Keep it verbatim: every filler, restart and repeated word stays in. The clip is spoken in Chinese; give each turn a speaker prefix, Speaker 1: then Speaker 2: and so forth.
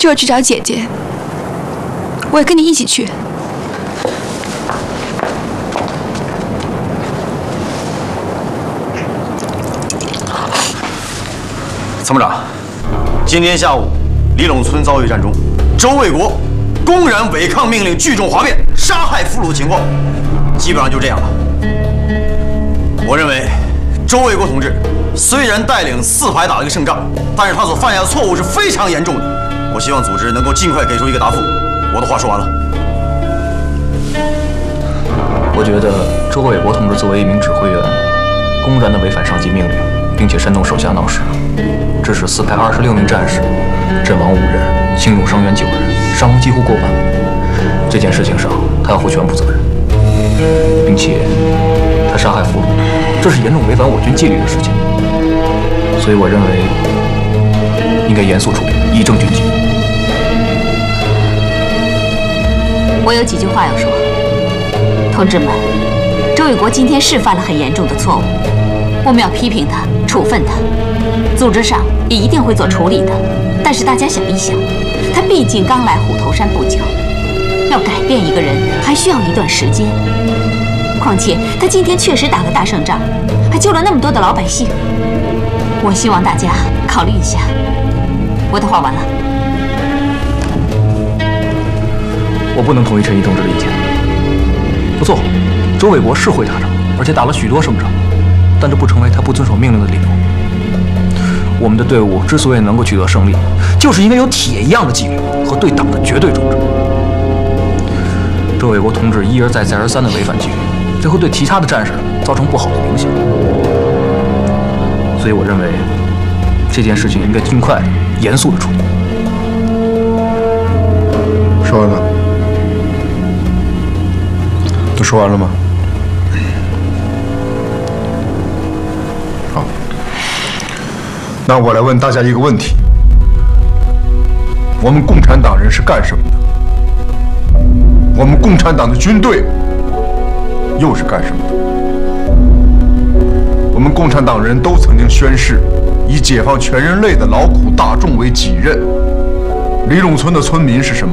Speaker 1: 就是去找姐姐，我也跟你一起去。
Speaker 2: 参谋长，今天下午李陇村遭遇战中，周卫国公然违抗命令，聚众哗变，杀害俘虏的情况，基本上就这样了。我认为，周卫国同志虽然带领四排打了一个胜仗，但是他所犯下的错误是非常严重的。我希望组织能够尽快给出一个答复。我的话说完了。
Speaker 3: 我觉得周卫国同志作为一名指挥员，公然的违反上级命令，并且煽动手下闹事，致使四排二十六名战士阵亡五人，轻重伤员九人，伤亡几乎过万。这件事情上，他要负全部责任，并且他杀害俘虏，这是严重违反我军纪律的事情。所以我认为应该严肃处理，以正军纪。
Speaker 4: 我有几句话要说，同志们，周卫国今天是犯了很严重的错误，我们要批评他，处分他，组织上也一定会做处理的。但是大家想一想，他毕竟刚来虎头山不久，要改变一个人还需要一段时间。况且他今天确实打了大胜仗，还救了那么多的老百姓。我希望大家考虑一下。我的话完了。
Speaker 3: 我不能同意陈毅同志的意见。不错，周卫国是会打仗，而且打了许多胜仗，但这不成为他不遵守命令的理由。我们的队伍之所以能够取得胜利，就是因为有铁一样的纪律和对党的绝对忠诚。周卫国同志一而再、再而三的违反纪律，这会对其他的战士造成不好的影响。所以我认为这件事情应该尽快、严肃的处理。
Speaker 5: 说完了。都说完了吗？好，那我来问大家一个问题：我们共产党人是干什么的？我们共产党的军队又是干什么的？我们共产党人都曾经宣誓，以解放全人类的劳苦大众为己任。李陇村的村民是什么？